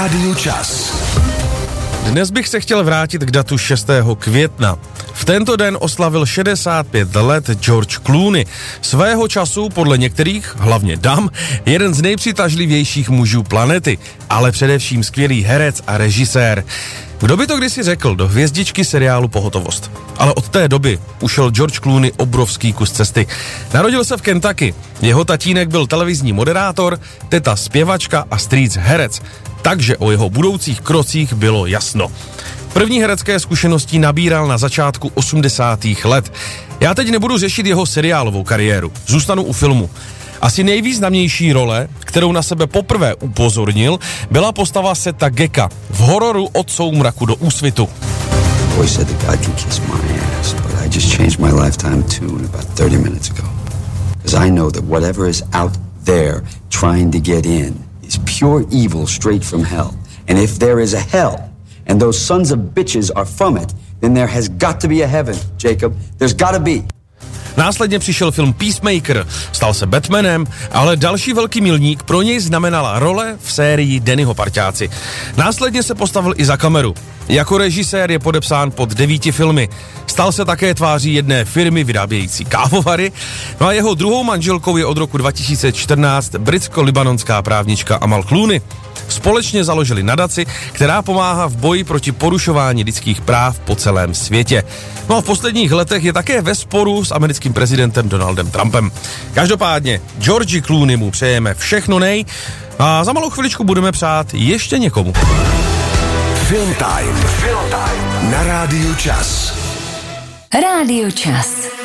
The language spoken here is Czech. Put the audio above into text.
Rádiu Čas. Dnes bych se chtěl vrátit k datu 6. května. V tento den oslavil 65 let George Clooney. Svého času, podle některých, hlavně dam, jeden z nejpřitažlivějších mužů planety, ale především skvělý herec a režisér. Kdo by to kdysi řekl do hvězdičky seriálu Pohotovost? Ale od té doby ušel George Clooney obrovský kus cesty. Narodil se v Kentucky. Jeho tatínek byl televizní moderátor, teta zpěvačka a strýc herec. Takže o jeho budoucích krocích bylo jasno. První herecké zkušenosti nabíral na začátku 80. let. Já teď nebudu řešit jeho seriálovou kariéru, zůstanu u filmu. Asi nejvýznamnější role, kterou na sebe poprvé upozornil, byla postava Setha Gecka v hororu Od soumraku do úsvitu. Boy said the guy can kiss my ass, but I just changed my lifetime tune about 30 minutes ago. Because I know that whatever is out there trying to get in is pure evil straight from hell. And if there is a hell, and those sons of bitches are from it, then there has got to be a heaven, Jacob. There's got to be. Následně přišel film Peacemaker, stal se Batmanem, ale další velký milník pro něj znamenala role v sérii Dannyho parťáci. Následně se postavil i za kameru. Jako režisér je podepsán pod 9 filmy. Stal se také tváří jedné firmy vyrábějící kávovary, no a jeho druhou manželkou je od roku 2014 britsko-libanonská právnička Amal Clooney. Společně založili nadaci, která pomáhá v boji proti porušování lidských práv po celém světě. No a v posledních letech je také ve sporu s americkým prezidentem Donaldem Trumpem. Každopádně Georgi Clooney mu přejeme všechno nej a za malou chviličku budeme přát ještě někomu. Film Time na Rádiu Čas. Rádiu Čas.